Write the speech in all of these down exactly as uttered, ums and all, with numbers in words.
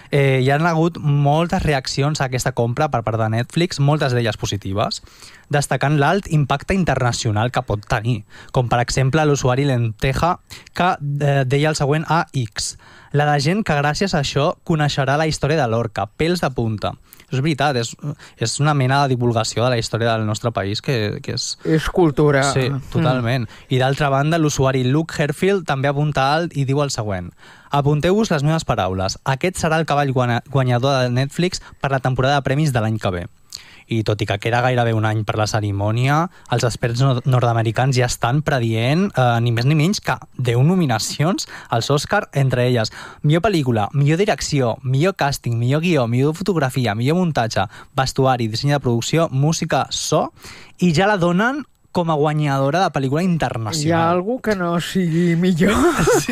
Eh, hi ha hagut moltes reaccions a aquesta compra per part de Netflix, moltes d'elles positives, destacant l'alt impacte internacional que pot tenir, com per exemple l'usuari Lenteja, que eh, deia el següent a X. La de gent que gràcies a això coneixerà la història de Lorca, pèls de punta. És veritat, és, és una mena de divulgació de la història del nostre país que, que és... És cultura. Sí, totalment. Mm. I d'altra banda, l'usuari Luke Herfield també apunta alt i diu el següent. Apunteu-vos les meves paraules. Aquest serà el cavall guanyador de Netflix per la temporada de premis de l'any que ve. I tot i que queda gairebé un any per la cerimònia, els experts nord-americans ja estan predient eh, ni més ni menys que deu nominacions als Oscar, entre elles millor pel·lícula, millor direcció, millor càsting, millor guió, millor fotografia, millor muntatge, vestuari, disseny de producció, música, so, i ja la donen com a guanyadora de pel·lícula internacional. Hi ha algú que no sigui millor? Sí.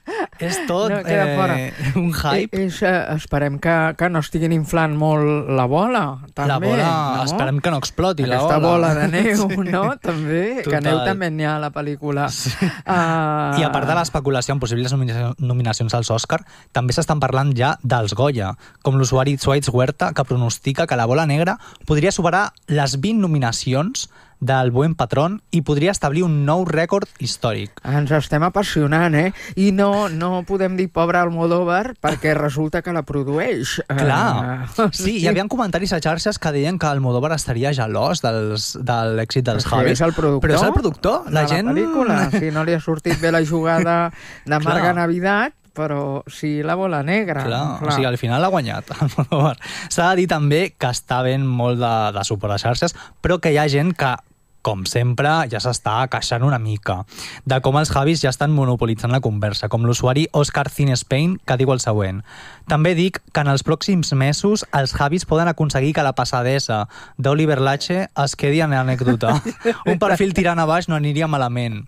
És tot no, eh, un hype. I, és, esperem que, que no estiguin inflant molt la bola, també. La bola, no? Esperem que no exploti Aquesta la bola. bola de neu, no? També, Total. que neu també n'hi ha a la pel·lícula. Sí. Uh... I a part de l'especulació amb possibles nominacions als Òscar, també s'estan parlant ja dels Goya, com l'usuari Swaits Huerta, que pronostica que la bola negra podria superar les vint nominacions del Buen Patrón i podria establir un nou rècord històric. Ens estem apassionant, eh? I no, no podem dir pobre Almodóvar perquè resulta que la produeix. Clar. Uh, sí, hi havia comentaris a xarxes que deien que Almodóvar estaria gelós dels, de l'èxit dels Javis. És el productor. Però és el productor. La de gent... la pel·lícula. Si no li ha sortit bé la jugada de Marga Navidad, però sí la bola negra. Clar, clar. O sigui, al final ha guanyat Almodóvar. S'ha de dir també que està ben molt de, de suport a xarxes, però que hi ha gent que, com sempre, ja s'està queixant una mica de com els Javis ja estan monopolitzant la conversa, com l'usuari Oscar Cine Spain, que diu el següent. També dic que en els pròxims mesos els Javis poden aconseguir que la passadesa d'Oliver Lache es quedi en anècdota. Un perfil tirant a baix no aniria malament.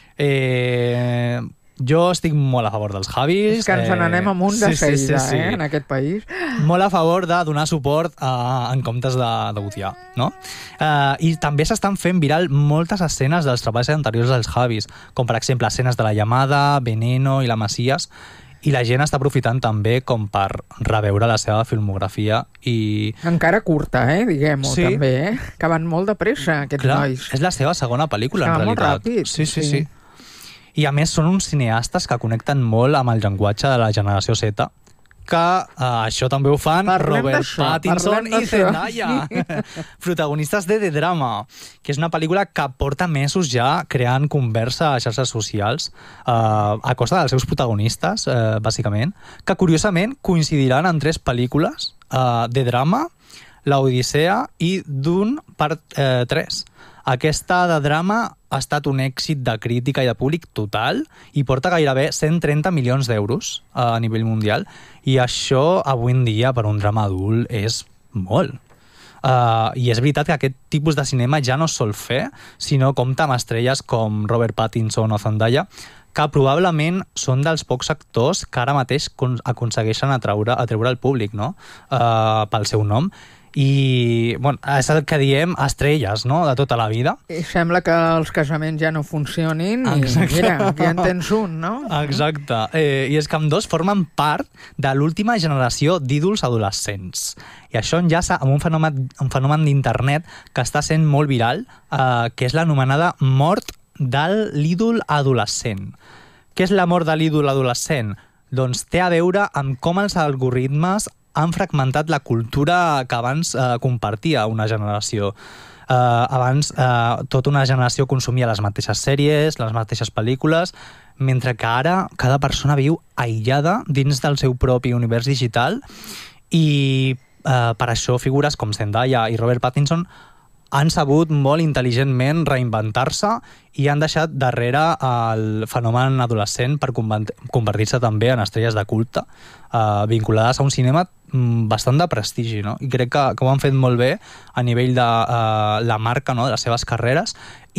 Eh... Jo estic molt a favor dels Javis. És que ens eh... n'anem amunt de sí, seguida, sí, sí, sí. eh, en aquest país. Molt a favor de donar suport a, en comptes d'odiar, no? Uh, I també s'estan fent viral moltes escenes dels treballs anteriors dels Javis, com per exemple escenes de La Llamada, Veneno i La Mesías, i la gent està aprofitant també com per reveure la seva filmografia i... Encara curta, eh, diguem-ho, sí. també, eh? Que van molt de pressa, aquests Clar, nois. És la seva segona pel·lícula, Estava en realitat. molt ràpid. Sí, sí, sí. I a més són uns cineastes que connecten molt amb el llenguatge de la generació Z, que uh, això també ho fan parlem Robert d'això, Pattinson i Zendaya, protagonistes de The Drama, que és una pel·lícula que porta mesos ja creant conversa a xarxes socials uh, a costa dels seus protagonistes, uh, bàsicament, que curiosament coincidiran en tres pel·lícules, uh, The Drama, La Odissea i Dune part eh, tres. Aquesta de Drama ha estat un èxit de crítica i de públic total i porta gairebé cent trenta milions d'euros a nivell mundial, i això avui en dia per un drama adult és molt. Uh, I és veritat que aquest tipus de cinema ja no es sol fer, sinó compta amb estrelles com Robert Pattinson o Zendaya, que probablement són dels pocs actors que ara mateix aconsegueixen atraure, atreure el públic, no? uh, pel seu nom. I bueno, és el que diem estrelles, no?, de tota la vida. I sembla que els casaments ja no funcionin. Exacte. I mira, ja en tens un, no? Exacte. Eh, I és que ambdós formen part de l'última generació d'ídols adolescents. I això enllaça amb un fenomen, un fenomen d'internet que està sent molt viral, eh, que és l'anomenada mort de l'ídol adolescent. Què és la mort de l'ídol adolescent? Doncs té a veure amb com els algoritmes han fragmentat la cultura que abans eh, compartia una generació. Eh, abans eh, tota una generació consumia les mateixes sèries, les mateixes pel·lícules, mentre que ara cada persona viu aïllada dins del seu propi univers digital, i eh, per això figures com Zendaya i Robert Pattinson han sabut molt intel·ligentment reinventar-se i han deixat darrere el fenomen adolescent per convertir-se també en estrelles de culte, eh, vinculades a un cinema bastant de prestigi, no? I crec que, que ho han fet molt bé a nivell de uh, la marca, no?, de les seves carreres,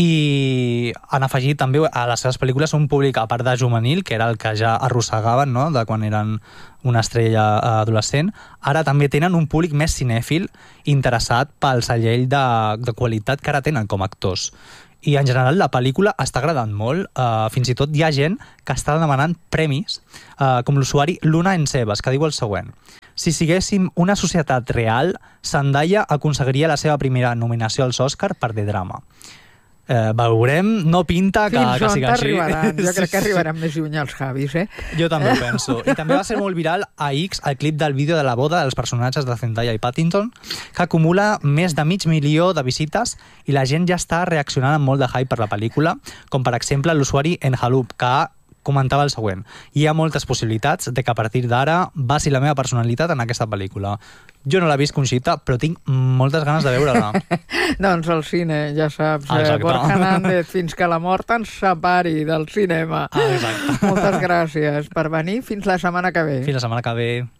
i han afegit també a les seves pel·lícules un públic, a part de juvenil, que era el que ja arrossegaven, no?, de quan eren una estrella adolescent. Ara també tenen un públic més cinèfil interessat pel segell de, de qualitat que ara tenen com a actors. I en general la pel·lícula està agradant molt, uh, fins i tot hi ha gent que està demanant premis, uh, com l'usuari Luna Ensebas, que diu el següent: si siguéssim una societat real, Zendaya aconseguiria la seva primera nominació als Oscar per The Drama. Eh, veurem, no pinta que, Fins que on sigui així. t'arribaran? Jo crec que Sí, sí. arribaran més lluny els Javis, eh? Jo també ho penso. I també va ser molt viral a X el clip del vídeo de la boda dels personatges de Zendaya i Paddington, que acumula més de mig milió de visites i la gent ja està reaccionant amb molt de hype per la pel·lícula, com per exemple l'usuari Enhalup, que comentava el següent: hi ha moltes possibilitats de que a partir d'ara basi la meva personalitat en aquesta pel·lícula. Jo no l'he vist, Conxita, però tinc moltes ganes de veure-la. Doncs al cine, ja saps, eh, Exacte. Borja Nández, fins que la mort ens separi del cinema. Ah, exacte. Moltes gràcies per venir. Fins la setmana que ve. Fins la setmana que ve.